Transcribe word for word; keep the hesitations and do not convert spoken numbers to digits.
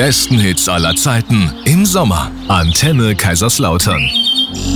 besten Hits aller Zeiten im Sommer. Antenne Kaiserslautern.